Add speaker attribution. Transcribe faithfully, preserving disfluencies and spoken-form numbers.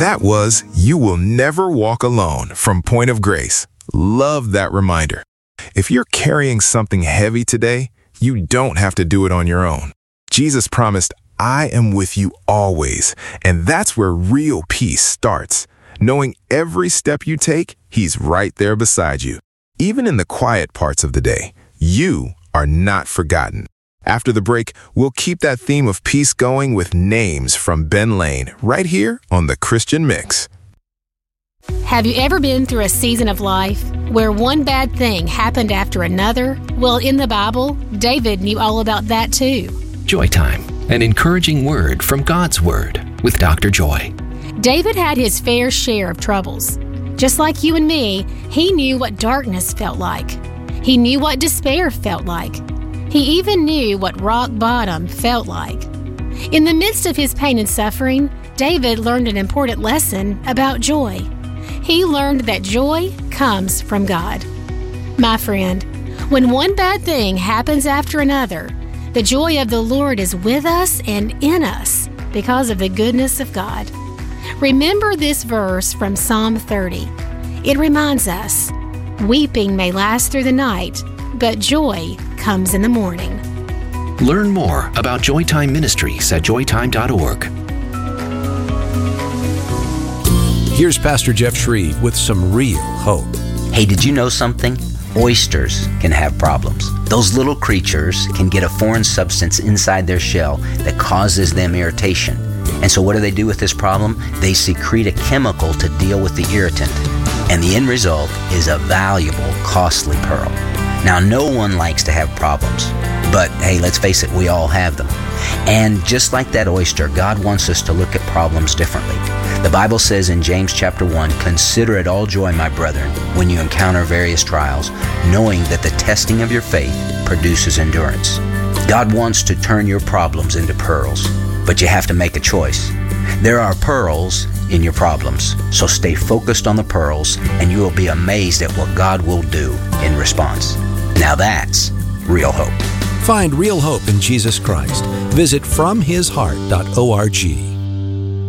Speaker 1: That was You Will Never Walk Alone from Point of Grace. Love that reminder. If you're carrying something heavy today, you don't have to do it on your own. Jesus promised, I am with you always, and that's where real peace starts. Knowing every step you take, He's right there beside you. Even in the quiet parts of the day, you are not forgotten. After the break, we'll keep that theme of peace going with Names from Ben Lane right here on The Christian Mix.
Speaker 2: Have you ever been through a season of life where one bad thing happened after another? Well, in the Bible, David knew all about that too.
Speaker 3: Joy Time, an encouraging word from God's Word with Doctor Joy.
Speaker 2: David had his fair share of troubles. Just like you and me, he knew what darkness felt like. He knew what despair felt like. He even knew what rock bottom felt like. In the midst of his pain and suffering, David learned an important lesson about joy. He learned that joy comes from God. My friend, when one bad thing happens after another, the joy of the Lord is with us and in us because of the goodness of God. Remember this verse from Psalm thirty. It reminds us, weeping may last through the night, but joy comes in the morning.
Speaker 3: Learn more about Joytime Ministries at joytime dot org.
Speaker 4: Here's Pastor Jeff Shreve with some real hope.
Speaker 5: Hey, did you know something? Oysters can have problems. Those little creatures can get a foreign substance inside their shell that causes them irritation. And so what do they do with this problem? They secrete a chemical to deal with the irritant. And the end result is a valuable, costly pearl. Now, no one likes to have problems, but hey, let's face it, we all have them. And just like that oyster, God wants us to look at problems differently. The Bible says in James chapter one, "Consider it all joy, my brethren, when you encounter various trials, knowing that the testing of your faith produces endurance." God wants to turn your problems into pearls, but you have to make a choice. There are pearls in your problems, so stay focused on the pearls, and you will be amazed at what God will do in response. Now that's real hope.
Speaker 4: Find real hope in Jesus Christ. Visit from his heart dot org.